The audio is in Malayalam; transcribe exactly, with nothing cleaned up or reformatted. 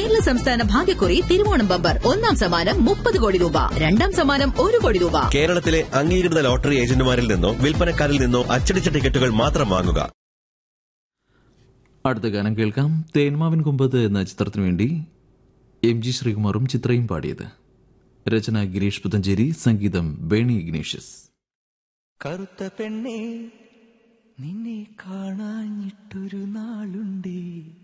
കേരള സംസ്ഥാന ഭാഗ്യക്കുറി തിരുവോണം ബമ്പർ. ഒന്നാം സമ്മാനം മുപ്പത് കോടി രൂപ, രണ്ടാം സമ്മാനം ഒരു കോടി രൂപ. കേരളത്തിലെ അംഗീകൃത ലോട്ടറി ഏജന്റുമാരിൽ നിന്നോ വിൽപ്പനക്കാരിൽ നിന്നോ അച്ചടിച്ച ടിക്കറ്റുകൾ മാത്രം വാങ്ങുക. അടുത്ത ഗാനം കേൾക്കാം. തേന്മാവിൻ കുമ്പത്ത് എന്ന ചിത്രത്തിനു വേണ്ടി എം ജി ശ്രീകുമാറും ചിത്രയും പാടിയത്. രചന ഗിരീഷ് പുത്തഞ്ചേരി, സംഗീതം ബേണി ഇഗ്നേഷ്യസ്. കറുത്ത പെണ്ണേ നിന്നെ കാണാഞ്ഞിട്ടൊരു നാളുണ്ടേ.